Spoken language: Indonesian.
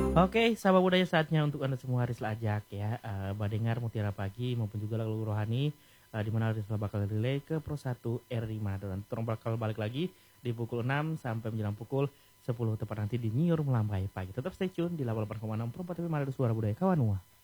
Oke, sahabat budaya saatnya untuk Anda semua Haris ajak ya, mendengar Mutiara Pagi maupun juga lagu rohani, di mana Haris bakal relay ke Pro 1 RRI Manado dan turun bakal balik lagi di pukul 6 sampai menjelang pukul 10 tepat nanti di Nyiur Melambai Pagi. Tetap stay tune di 88,6 Pro 4 TV Manado Suara Budaya Kawanua.